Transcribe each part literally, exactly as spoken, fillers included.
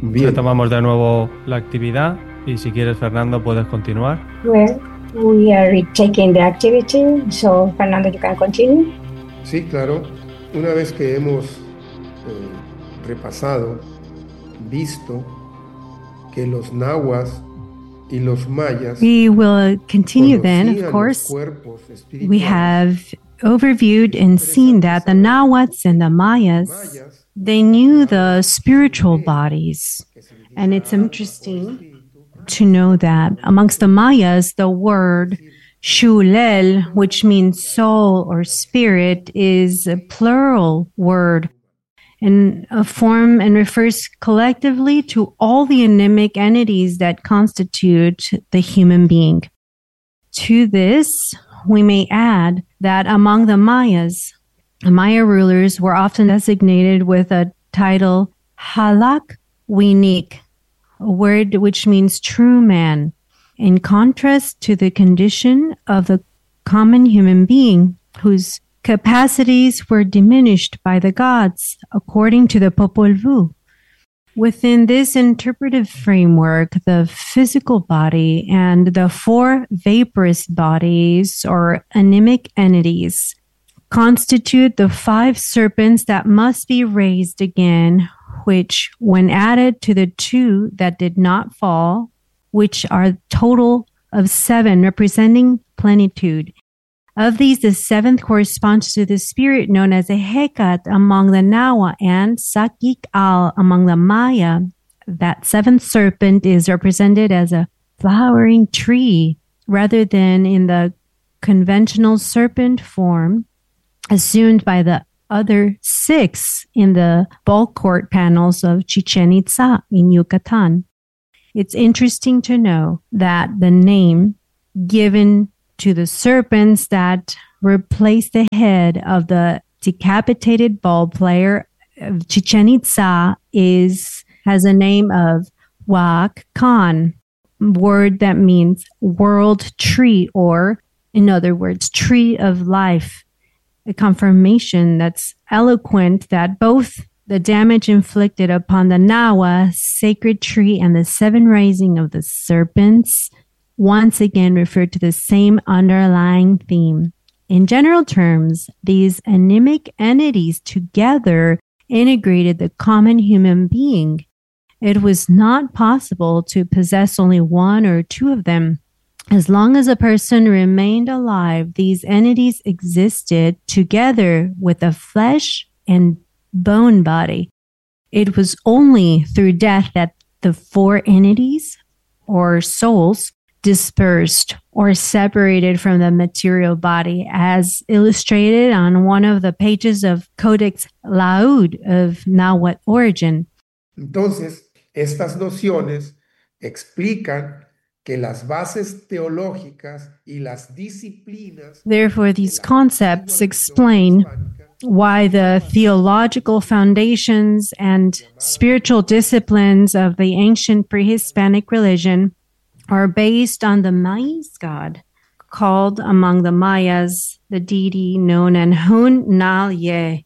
Bien. Retomamos de nuevo la actividad y si quieres, Fernando, puedes continuar. Well, we are retaking the activity, so Fernando, you can continue. Sí, claro. Una vez que hemos eh, repasado, visto que los nahuas y los mayas We will continue then, of conocían course. los cuerpos espirituales, We have overviewed and seen that the Nahuatls and the Mayas, they knew the spiritual bodies. And it's interesting to know that amongst the Mayas, the word Xulel, which means soul or spirit, is a plural word in a form and refers collectively to all the animic entities that constitute the human being. To this, we may add that among the Mayas, the Maya rulers were often designated with a title Halak Winik, a word which means true man, in contrast to the condition of the common human being whose capacities were diminished by the gods, according to the Popol Vuh. Within this interpretive framework, the physical body and the four vaporous bodies, or animic entities, constitute the five serpents that must be raised again, which, when added to the two that did not fall, which are a total of seven, representing plenitude. Of these, the seventh corresponds to the spirit known as a Hecat among the Nahua and Sakik Al among the Maya. That seventh serpent is represented as a flowering tree rather than in the conventional serpent form assumed by the other six in the ball court panels of Chichen Itza in Yucatan. It's interesting to know that the name given to the serpents that replace the head of the decapitated ball player of Chichen Itza is has a name of Wak Khan, word that means world tree, or in other words, tree of life. A confirmation that's eloquent that both the damage inflicted upon the Nahua sacred tree and the seven rising of the serpents once again refer to the same underlying theme. In general terms, these animic entities together integrated the common human being. It was not possible to possess only one or two of them. As long as a person remained alive, these entities existed together with a flesh and bone body. It was only through death that the four entities, or souls, dispersed or separated from the material body, as illustrated on one of the pages of Codex Laud of Nahuatl origin. Entonces, estas nociones explican que las bases teológicas y las disciplinas. Therefore, these concepts explain why the theological foundations and spiritual disciplines of the ancient pre-Hispanic religion are based on the Maiz god, called among the Mayas the deity known as Hun Nal Ye,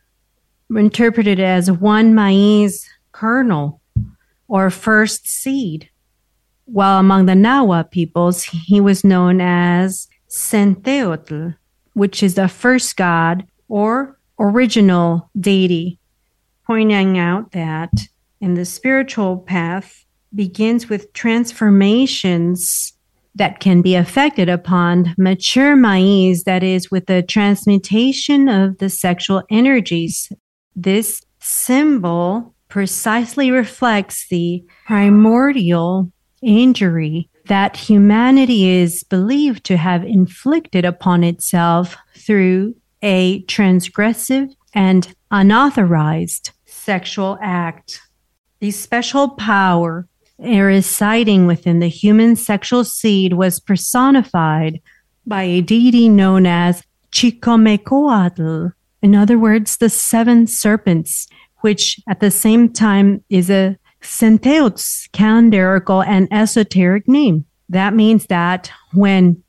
interpreted as one maize kernel or first seed, while among the Nahua peoples he was known as Centeotl, which is the first god or original deity, pointing out that in the spiritual path begins with transformations that can be affected upon mature maize, that is, with the transmutation of the sexual energies. This symbol precisely reflects the primordial injury that humanity is believed to have inflicted upon itself through a transgressive and unauthorized sexual act. The special power residing within the human sexual seed was personified by a deity known as Chicomecoatl, in other words, the seven serpents, which at the same time is a Centeots calendarical and esoteric name. That means that when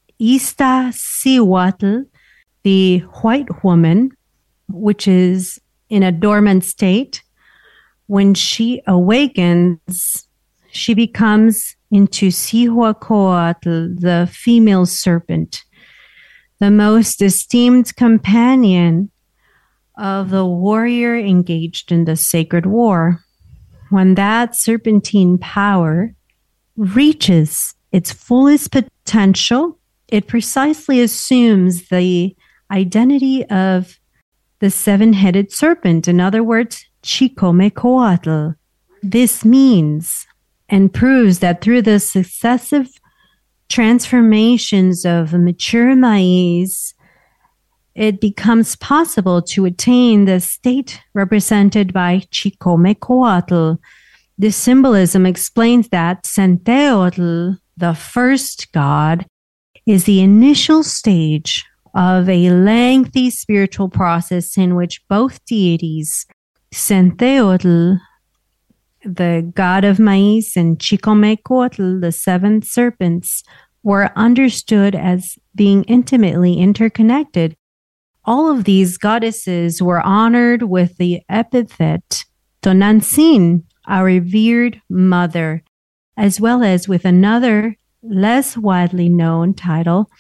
Iztaccíhuatl, the white woman, which is in a dormant state, when she awakens, she becomes into Cihuacoatl, the female serpent, the most esteemed companion of the warrior engaged in the sacred war. When that serpentine power reaches its fullest potential, it precisely assumes the identity of the seven-headed serpent. In other words, Chicomecoatl. This means and proves that through the successive transformations of mature maize, it becomes possible to attain the state represented by Chicomecoatl. This symbolism explains that Centeotl, the first god, is the initial stage of a lengthy spiritual process in which both deities, Centeotl, the god of maize, and Chicomecoatl, the seven serpents, were understood as being intimately interconnected. All of these goddesses were honored with the epithet Tonantzin, our revered mother, as well as with another less widely known title,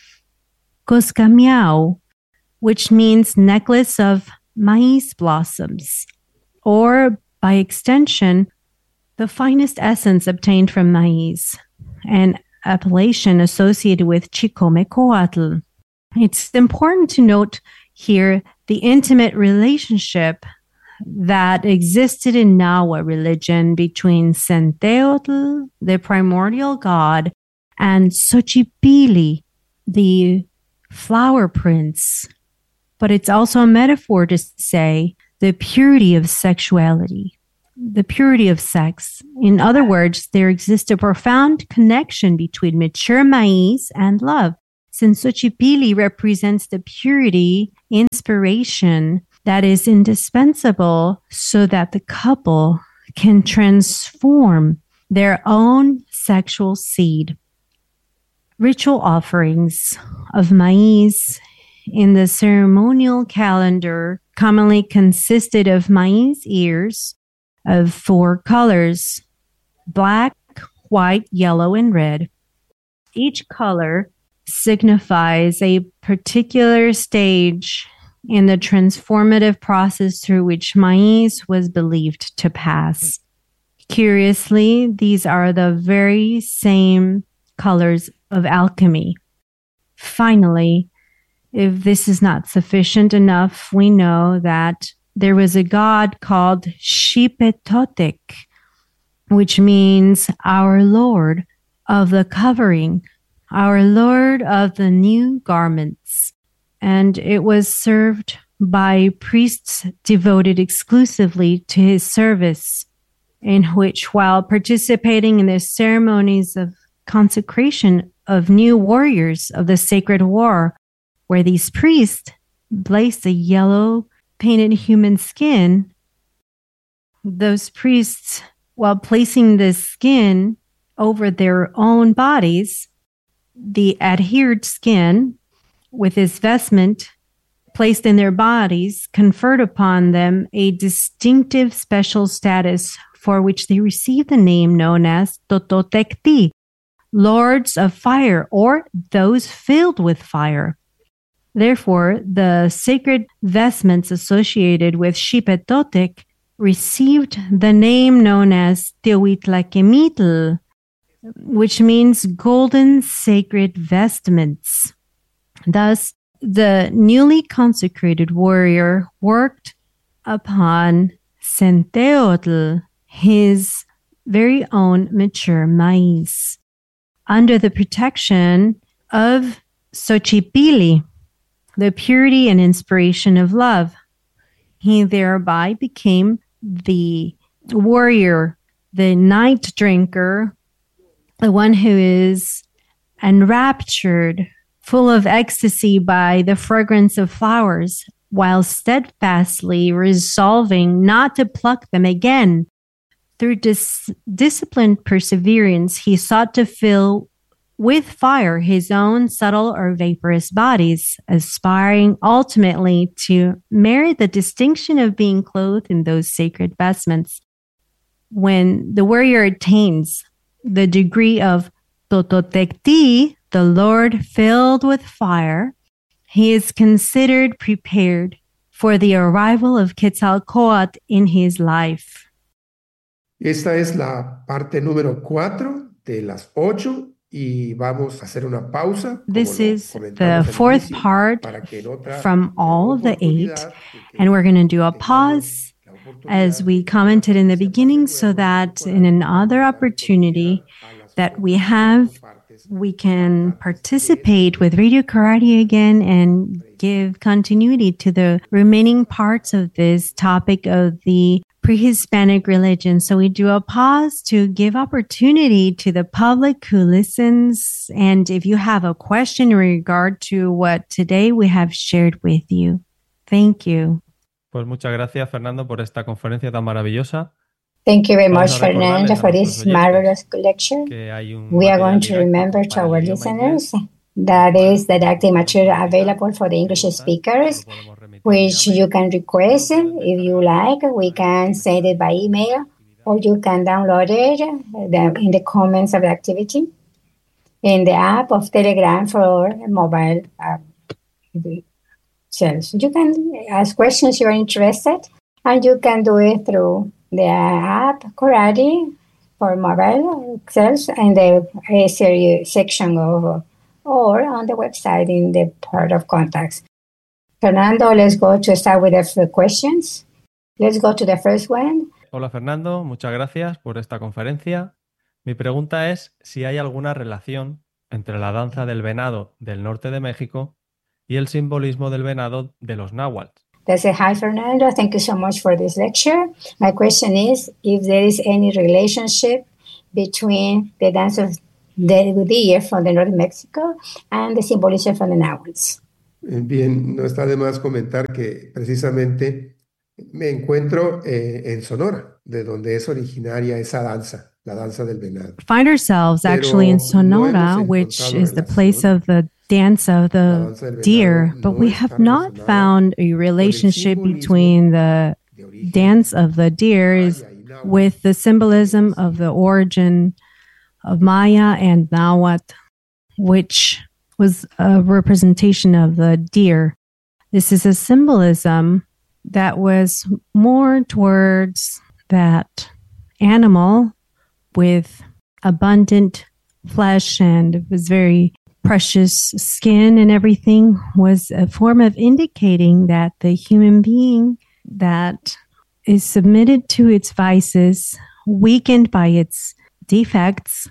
Coscamiao, which means necklace of maize blossoms, or by extension, the finest essence obtained from maize, an appellation associated with Chicomecoatl. It's important to note here the intimate relationship that existed in Nahua religion between Centeotl, the primordial god, and Xochipilli, the flower prince. But it's also a metaphor to say the purity of sexuality, the purity of sex. In other words, there exists a profound connection between mature maize and love, since Xochipilli represents the purity, inspiration that is indispensable so that the couple can transform their own sexual seed. Ritual offerings of maize in the ceremonial calendar commonly consisted of maize ears of four colors: black, white, yellow, and red. Each color signifies a particular stage in the transformative process through which maize was believed to pass. Curiously, these are the very same colors of alchemy. Finally, if this is not sufficient enough, we know that there was a god called Xipetotec, which means our Lord of the covering, our Lord of the new garments. And it was served by priests devoted exclusively to his service, in which, while participating in the ceremonies of consecration of new warriors of the sacred war, where these priests placed a yellow painted human skin, those priests, while placing this skin over their own bodies, the adhered skin with his vestment placed in their bodies conferred upon them a distinctive special status for which they received the name known as Tototecti, lords of fire, or those filled with fire. Therefore, the sacred vestments associated with Xipetotec received the name known as Tehuitlaquemitl, which means golden sacred vestments. Thus, the newly consecrated warrior worked upon Centeotl, his very own mature maize, under the protection of Xochipilli, the purity and inspiration of love. He thereby became the warrior, the night drinker, the one who is enraptured, full of ecstasy by the fragrance of flowers, while steadfastly resolving not to pluck them again. Through dis- disciplined perseverance, he sought to fill with fire his own subtle or vaporous bodies, aspiring ultimately to merit the distinction of being clothed in those sacred vestments. when the warrior attains the degree of Tototecti, the Lord filled with fire, he is considered prepared for the arrival of Quetzalcoatl in his life. Esta es la parte número cuatro de las ocho y vamos a hacer una pausa. This is the fourth part from all of the eight, and we're going to do a pause as we commented in the beginning so that in another opportunity that we have, we can participate with Radio Karate again and give continuity to the remaining parts of this topic of the pre-Hispanic religion. So we do a pause to give opportunity to the public who listens. And if you have a question in regard to what today we have shared with you, thank you. Pues muchas gracias, Fernando, por esta conferencia tan maravillosa. Thank you very much, Fernando, for this marvelous lecture. We are going to remember to our listeners that is the didactic material available for the English speakers, which you can request if you like. We can send it by email, or you can download it in the comments of the activity in the app of Telegram for mobile app. So you can ask questions you are interested, and you can do it through the app Karate for mobile cells and the A section of, or on the website in the part of contacts. Fernando, let's go to start with the questions. Let's go to the first one. Hola, Fernando. Muchas gracias por esta conferencia. Mi pregunta es si hay alguna relación entre la danza del venado del norte de México y el simbolismo del venado de los náhuatl. That's a hi, Fernando. Thank you so much for this lecture. My question is if there is any relationship between the dance of the deer from the north of Mexico and the symbolism from the náhuatl. Bien, no está de más comentar que precisamente me encuentro eh, en Sonora, de donde es originaria esa danza, la danza del venado. Find ourselves actually in Sonora, which is the place of the dance of the deer, but we have not found a relationship between the dance of the deer is with the symbolism of the origin of Maya and Nahuatl, which was a representation of the deer. This is a symbolism that was more towards that animal with abundant flesh, and it was very precious skin and everything, was a form of indicating that the human being that is submitted to its vices, weakened by its defects,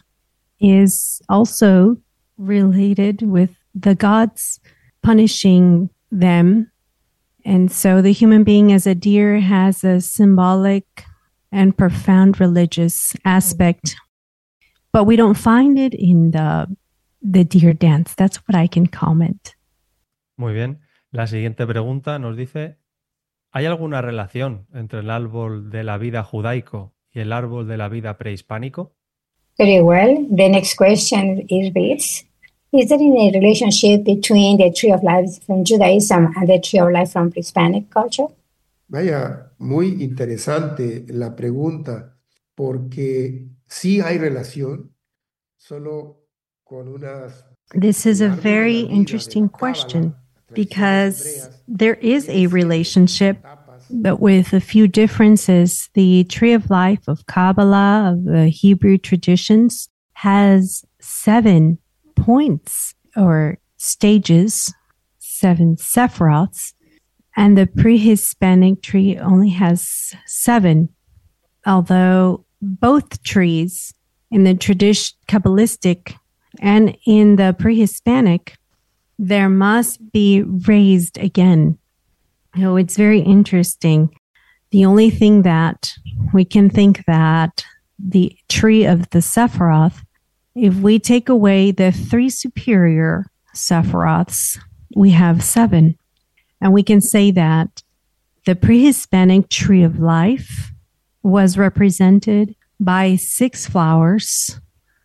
is also related with the gods punishing them. And so the human being as a deer has a symbolic and profound religious aspect, but we don't find it in the the deer dance. That's what I can comment. Muy bien. La siguiente pregunta nos dice, ¿hay alguna relación entre el árbol de la vida judaico y el árbol de la vida prehispánico? Very well. The next question is this. Is there any relationship between the tree of life from Judaism and the tree of life from Hispanic culture? Vaya, muy interesante la pregunta, porque sí hay relación, solo con unas... This is a very interesting question, because there is a relationship, but with a few differences. The tree of life of Kabbalah, of the Hebrew traditions, has seven points or stages, seven sephiroths, and the pre-Hispanic tree only has seven, although both trees in the tradition Kabbalistic and in the pre-Hispanic, there must be raised again. So it's very interesting. The only thing that we can think that the tree of the Sephiroth, if we take away the three superior Sephiroths, we have seven. And we can say that the pre-Hispanic tree of life was represented by six flowers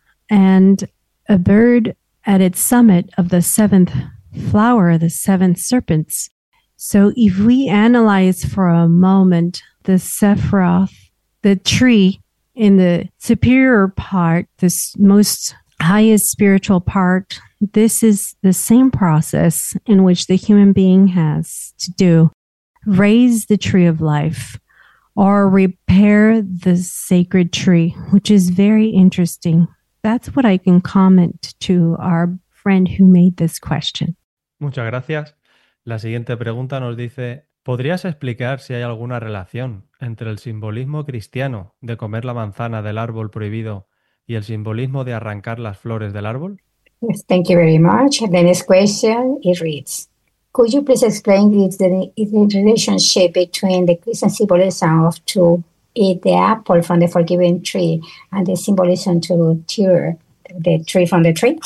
and a bird at its summit of the seventh flower, the seven serpents. So if we analyze for a moment the Sephiroth, the tree in the superior part, this most highest spiritual part, this is the same process in which the human being has to do. Raise the tree of life or repair the sacred tree, which is very interesting. That's what I can comment to our friend who made this question. Muchas gracias. La siguiente pregunta nos dice, ¿podrías explicar si hay alguna relación entre el simbolismo cristiano de comer la manzana del árbol prohibido y el simbolismo de arrancar las flores del árbol? Yes, thank you very much. The next question, it reads, could you please explain the, the relationship between the Christian symbolism of to eat the apple from the forgiven tree and the symbolism to tear the tree from the tree?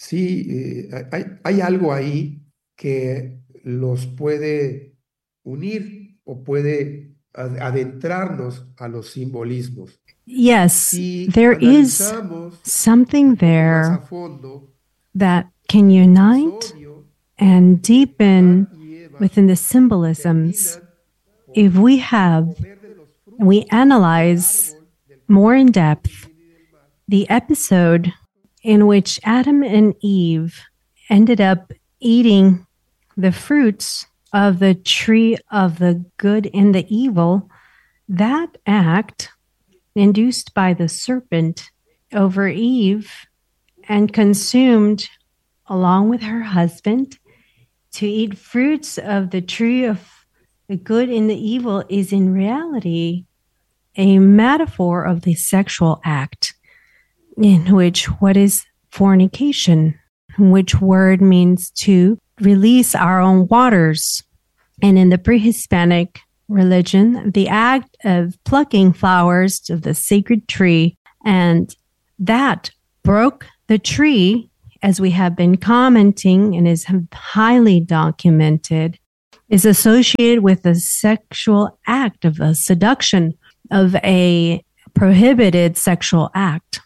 Sí, eh, hay, hay algo ahí que los puede unir o puede adentrarnos a los simbolismos. Yes, si there is something there that can unite and deepen within the symbolisms if we have, we analyze more in depth the episode in which Adam and Eve ended up eating the fruits of the tree of the good and the evil. That act induced by the serpent over Eve and consumed along with her husband to eat fruits of the tree of the good and the evil is in reality a metaphor of the sexual act, in which what is fornication, which word means to release our own waters. And in the pre-Hispanic religion, the act of plucking flowers of the sacred tree, and that broke the tree, as we have been commenting and is highly documented, is associated with the sexual act of a seduction of a prohibited sexual act.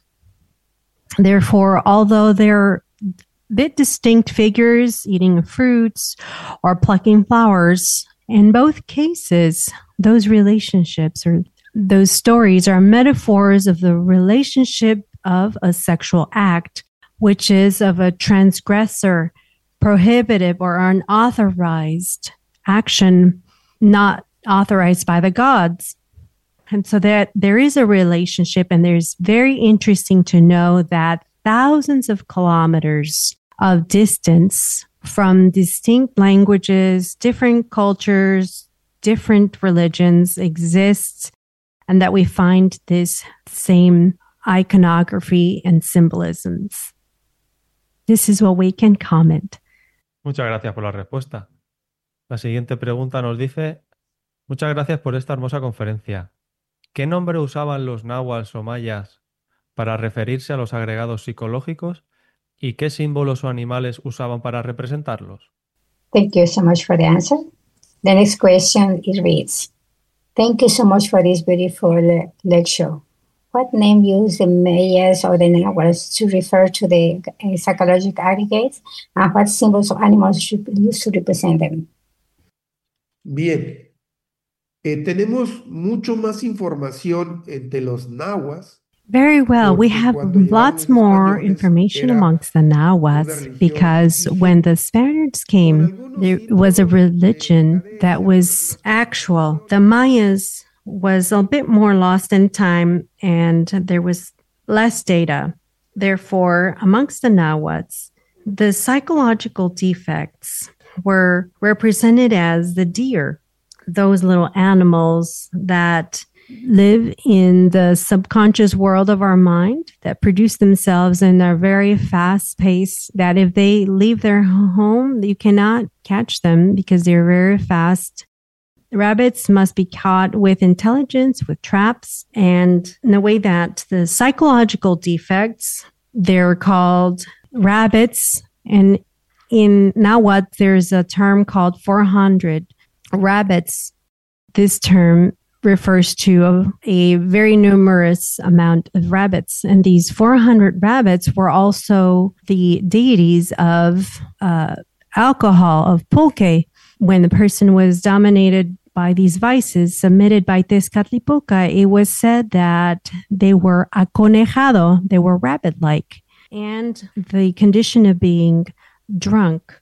Therefore, although they're bit distinct figures, eating fruits or plucking flowers, in both cases, those relationships or those stories are metaphors of the relationship of a sexual act, which is of a transgressor, prohibited or unauthorized action, not authorized by the gods. And so that there is a relationship, and there's very interesting to know that thousands of kilometers of distance from distinct languages, different cultures, different religions exists, and that we find this same iconography and symbolisms. This is what we can comment. Muchas gracias por la respuesta. La siguiente pregunta nos dice, muchas gracias por esta hermosa conferencia. ¿Qué nombre usaban los náhuatl o mayas para referirse a los agregados psicológicos y qué símbolos o animales usaban para representarlos? Thank you so much for the answer. The next question it reads, thank you so much for this beautiful lecture. What name used the Mayas or the Nahuatl to refer to the uh, psychological aggregates, and what symbols of animals should be used to represent them? Bien. Eh, tenemos mucho más información entre los nahuas. Very well. We have lots more information amongst the Nahuatl because when the Spaniards came, there was a religion that was actual. The Mayas was a bit more lost in time and there was less data. Therefore, amongst the Nahuatl, the psychological defects were represented as the deer, those little animals that live in the subconscious world of our mind, that produce themselves in a very fast pace, that if they leave their home, you cannot catch them because they're very fast. Rabbits must be caught with intelligence, with traps, and in the way that the psychological defects, they're called rabbits. And in Nahuatl, there's a term called four hundred rabbits. This term refers to a, a very numerous amount of rabbits. And these four hundred rabbits were also the deities of uh, alcohol, of pulque. When the person was dominated by these vices submitted by Tezcatlipoca, it was said that they were aconejado, they were rabbit-like. And the condition of being drunk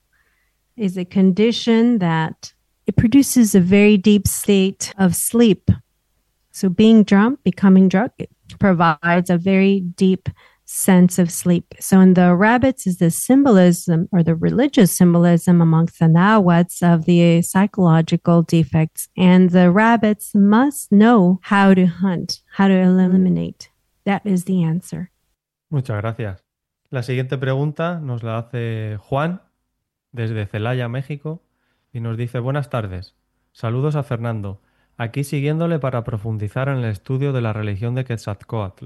is a condition that it produces a very deep state of sleep. So being drunk, becoming drunk, it provides a very deep sense of sleep. So in the rabbits is the symbolism or the religious symbolism amongst the Nahuatls of the psychological defects. And the rabbits must know how to hunt, how to eliminate. That is the answer. Muchas gracias. La siguiente pregunta nos la hace Juan desde Celaya, México, y nos dice: buenas tardes. Saludos a Fernando. Aquí siguiéndole para profundizar en el estudio de la religión de Quetzalcóatl.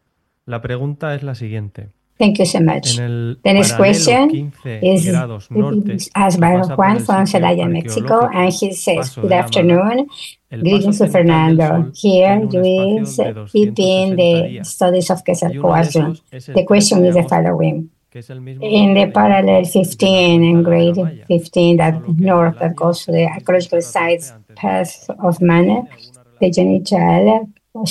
La pregunta es la siguiente. Thank you so much. En el The next question is norte, asked by Juan from Celaya, Mexico, and he says, good afternoon. Greetings to Fernando. Here is between the studies of Quetzalcóatl. The question is the following. In the parallel fifteen and grade fifteen, that north that goes to the archaeological sites path of Mana, the genital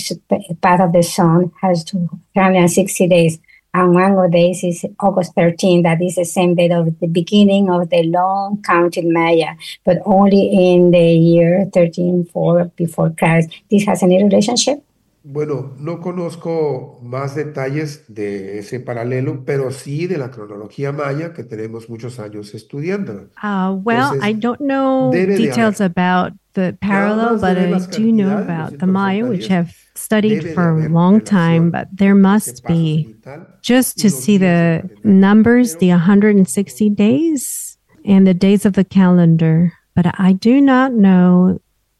path of the sun has two hundred sixty days, and one of days is August thirteenth. That is the same date of the beginning of the long counted Maya, but only in the year thirteen four before Christ. This has any relationship? Bueno, no conozco más detalles de ese paralelo, pero sí de la cronología maya que tenemos muchos años estudiando. Uh, well, Entonces, I don't know debe de details haber. about the parallel, más de but ver I las do know cantidades, about los the Maya, which cientos have studied debe de for a haber long time, relación but there de must pasos be, vital just y to los see días the del calendario. numbers, Pero the one hundred sixty days and the days of the calendar. But I do not know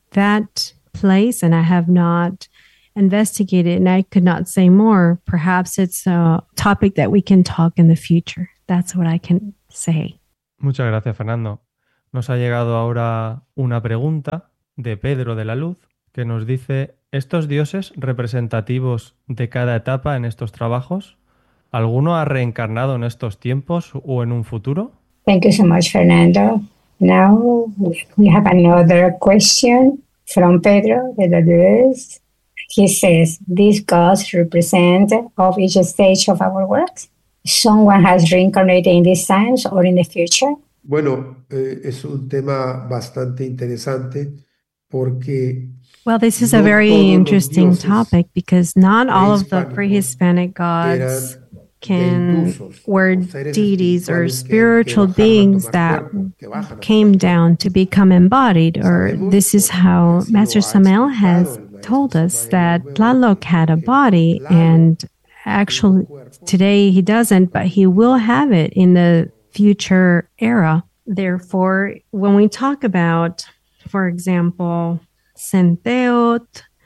that place, and I have not investigated, and I could not say more. Perhaps it's a topic that we can talk in the future. That's what I can say. Muchas gracias, Fernando. Nos ha llegado ahora una pregunta de Pedro de la Luz que nos dice: ¿estos dioses representativos de cada etapa en estos trabajos, alguno ha reencarnado en estos tiempos o en un futuro? Thank you so much, Fernando. Now we have another question from Pedro de la Luz. He says, these gods represent of each stage of our work. Someone has reincarnated in these times or in the future? Bueno, eh, es un tema bastante interesante porque Well, this is no a very todos los interesting dioses topic because not all of the prehispánicos pre-Hispanic gods eran can deitusos, were o seres deities or espirituales que- que spiritual bajaron a beings tomar that cuerpo, que bajan a came tomar down to become embodied, or Sabemos, this is porque how así lo Master ha Samael explicado has el maestro told us Samael that Aumeo, Tlaloc had a que body, Tlaloc and actually today he doesn't, but he will have it in the future era. Therefore, when we talk about, for example, Centeot,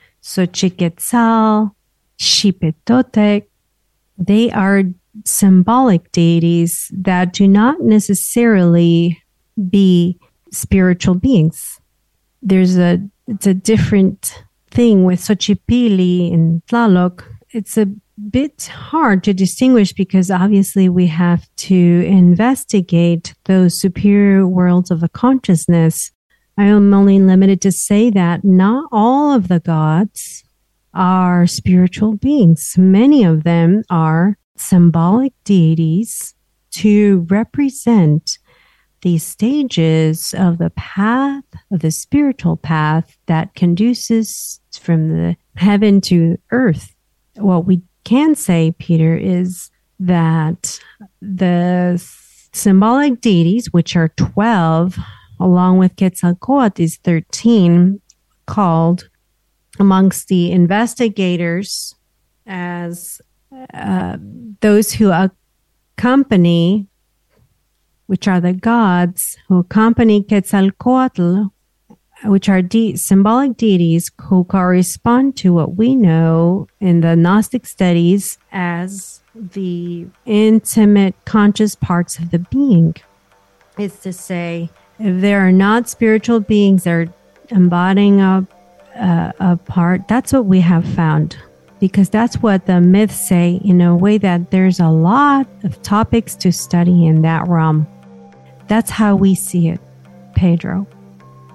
Xochiquetzal, Xipetotec, they are symbolic deities that do not necessarily be spiritual beings. There's a it's a different thing with Xochipilli and Tlaloc. It's a bit hard to distinguish because obviously we have to investigate those superior worlds of the consciousness. I am only limited to say that not all of the gods are spiritual beings. Many of them are symbolic deities to represent these stages of the path, of the spiritual path that conduces from the heaven to earth. What we can say, Peter, is that the symbolic deities, which are twelve, along with Quetzalcóatl is thirteen, called amongst the investigators as uh, those who accompany, which are the gods who accompany Quetzalcóatl, which are de- symbolic deities who correspond to what we know in the Gnostic studies as the intimate conscious parts of the being. It's to say, if they are not spiritual beings, they're embodying a, a, a part. That's what we have found, because that's what the myths say, in a way that there's a lot of topics to study in that realm. That's how we see it, Pedro.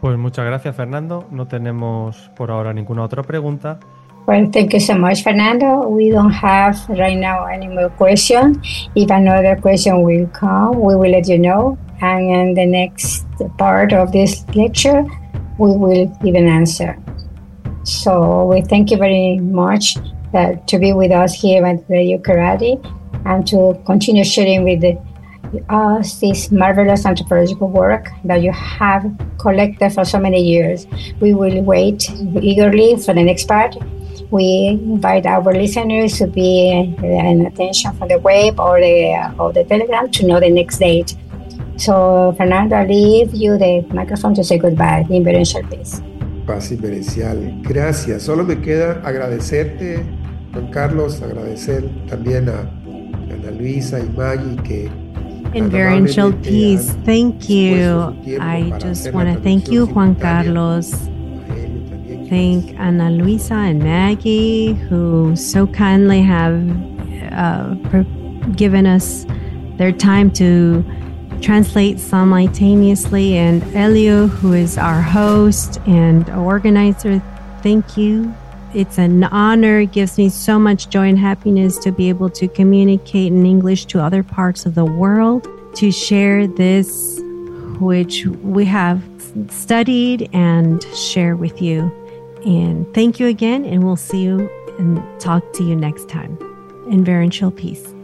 Pues muchas gracias, Fernando. No tenemos por ahora ninguna otra pregunta. Well, thank you so much, Fernando. We don't have right now any more questions. If another question will come, we will let you know. And in the next part of this lecture, we will give an answer. So we thank you very much uh, to be with us here at Radio Karate and to continue sharing with the, us this marvelous anthropological work that you have collected for so many years. We will wait eagerly for the next part. We invite our listeners to be in attention for the web or the, or the Telegram to know the next date. So, Fernando, I leave you the microphone to say goodbye. Inverencial peace. Paz inverencial. Gracias. Solo me queda agradecerte, Juan Carlos, agradecer también a Ana Luisa y Maggie que Inverencial peace. Thank you. I just want to thank you, Juan Carlos. Thank Ana Luisa and Maggie, who so kindly have uh, given us their time to translate simultaneously, and Elio, who is our host and organizer. Thank you. It's an honor. It gives me so much joy and happiness to be able to communicate in English to other parts of the world, to share this, which we have studied, and share with you. And thank you again, and we'll see you and talk to you next time. Inverencial peace.